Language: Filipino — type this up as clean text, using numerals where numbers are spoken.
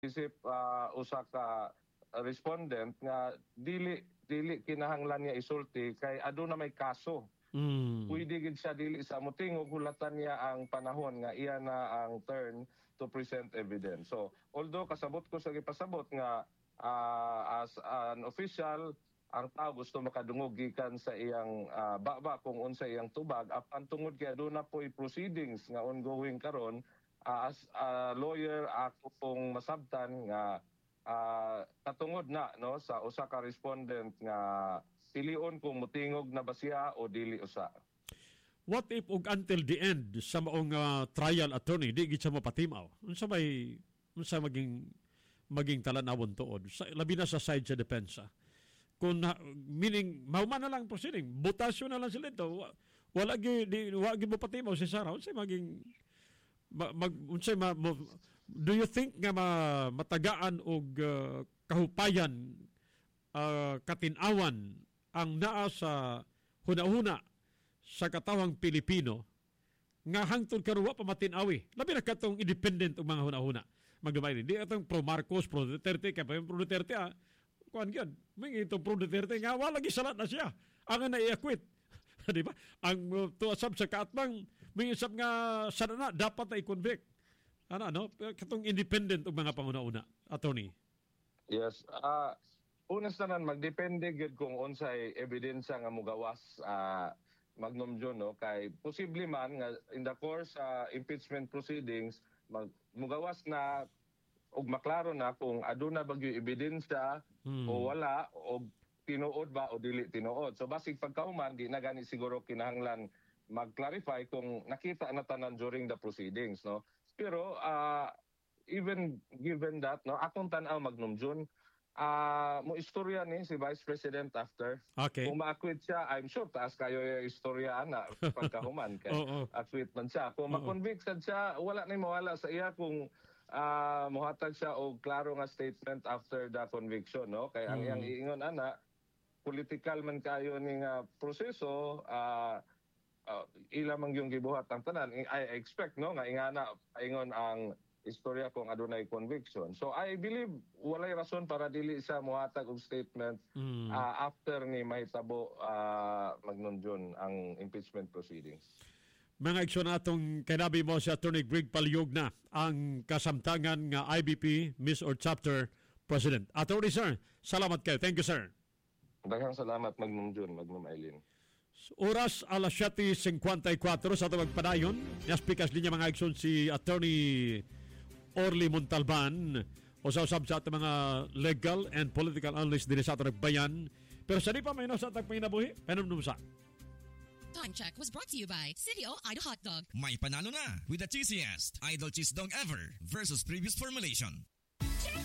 isip usa ka respondent nga dili kinahanglan niya isulti kay aduna may kaso. Pwede gid siya dili sa mutingog hulatan niya ang panahon nga iya na ang turn to present evidence. So although kasabot ko sa gipasabot nga as an official ang tao gusto makadungog gikan sa iyang baba kung unsa iyang tubag apan tungod kay aduna po'y proceedings nga ongoing karon as a lawyer ako pong masabtan nga katungod na no sa usa ka respondent nga pilion kung mutingog na ba siya o dili usa. What if ug until the end sa maong trial attorney di gid siya mapatimaw? Unsa maging talanawon tuod labi na sa side sa depensa? Kung meaning mauman na lang proceeding, butasyon na lang sila ito. Wala gi mo patimaw si Sarah. Unsay maging do you think nga matagaan og kahupayan katinawan ang naa sa hunahuna sa katawang Pilipino nga hangtod karon wa pa matinawi labi na katong independent og mga hunahuna magdumay di atong pro Marcos pro Duterte kay pro Duterte kuan gyud may ito pro Duterte nga wala gi salat na siya ang na i-acquit di ba ang tuasab sa kaatbang may isap nga sana na dapat na i-convict katong independent og mga panguna-una attorney. Yes, unas naman magdepende gid kung unsay ebidensya nga mogawas Magnum John no kay posible man nga in the course impeachment proceedings mugawas na og maklaro na kung aduna bagyo ebidensya o wala o tinuod ba o dili tinuod. So basig pagkahuman di na gani siguro kinahanglan mag-clarify kung nakita na tanan during the proceedings no. Pero even given that no akong tan-aw Magnum John mo istorya ni si Vice President after. Okay. Kung ma-acquit siya, I'm sure taas kayo yung istorya na pagkahuman kay acquit man siya. Kung ma-convict siya, wala na mawala sa iya kung muhatag siya og klaro nga statement after the conviction no. Kay ang iyang iingon ana political man kayo ning proseso ilamang yung gibuhat ang tanan. I expect no nga ingana paingon ang istorya kung adunay conviction. So I believe walay rason para dili sa muhatag og statement after ni mahitabo Magnum John ang impeachment proceedings. Mga aksyon natong kinabi mo si Attorney Greg Palyog na ang kasamtangan nga IBP Miss or Chapter President. Attorney sir, salamat kayo. Thank you sir. Daghang salamat Magnum John, Magnum Eileen. Oras alas 7:54 sa tawag padayon. Yaspikas linya mga aksyon si Attorney Orly Montalban o sa usab sa ating mga legal and political analyst din sa ating bayan. Pero sa di pa may sa ating panginabuhi, panumnumsa. Time check was brought to you by City O Idol Hot Dog. May panalo na with the cheesiest Idol Cheese Dog ever versus previous formulation.